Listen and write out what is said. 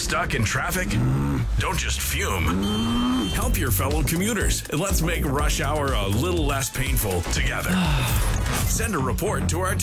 Stuck in traffic? Don't just fume. Help your fellow commuters and let's make rush hour a little less painful together. Send a report to our